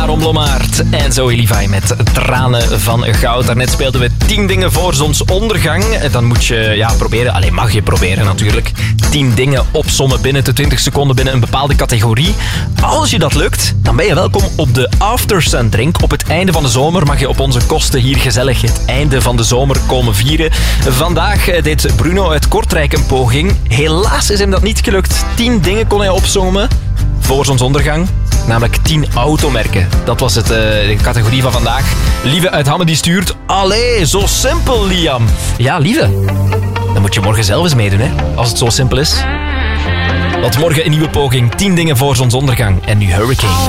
Maron Blommaert en Zoe Levi met Tranen van Goud. Daarnet speelden we 10 dingen voor zonsondergang. Dan moet je proberen, mag je proberen natuurlijk, 10 dingen opsommen binnen de 20 seconden binnen een bepaalde categorie. Als je dat lukt, dan ben je welkom op de After Sun Drink. Op het einde van de zomer mag je op onze kosten hier gezellig het einde van de zomer komen vieren. Vandaag deed Bruno uit Kortrijk een poging. Helaas is hem dat niet gelukt. 10 dingen kon hij opzommen voor zonsondergang. Namelijk 10 automerken. Dat was de categorie van vandaag. Lieve uit Hamme die stuurt... Allee, zo simpel, Liam. Ja, Lieve. Dan moet je morgen zelf eens meedoen, hè. Als het zo simpel is. Want morgen een nieuwe poging. 10 dingen voor zonsondergang. En nu Hurricane.